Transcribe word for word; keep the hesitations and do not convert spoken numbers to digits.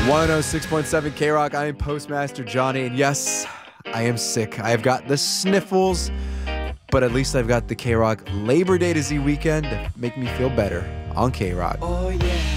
one oh six point seven K-Rock. I am Postmaster Johnny, and yes, I am sick. I have got the sniffles, but at least I've got the K-Rock Labor Day to Z weekend to make me feel better on K-Rock. Oh yeah.